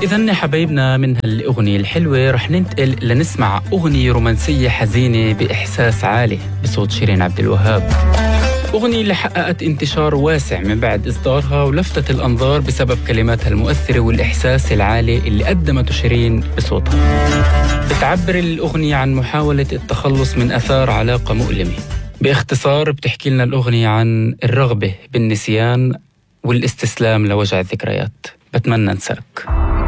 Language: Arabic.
إذن يا حبايبنا من هالأغنية الحلوة رح ننتقل لنسمع أغنية رومانسية حزينة بإحساس عالي بصوت شيرين عبد الوهاب. أغنية اللي حققت انتشار واسع من بعد إصدارها ولفتت الأنظار بسبب كلماتها المؤثرة والإحساس العالي اللي قدمته شيرين بصوتها. بتعبر الأغنية عن محاولة التخلص من أثار علاقة مؤلمة. باختصار بتحكي لنا الأغنية عن الرغبة بالنسيان والاستسلام لوجع الذكريات. بتمنى انساك.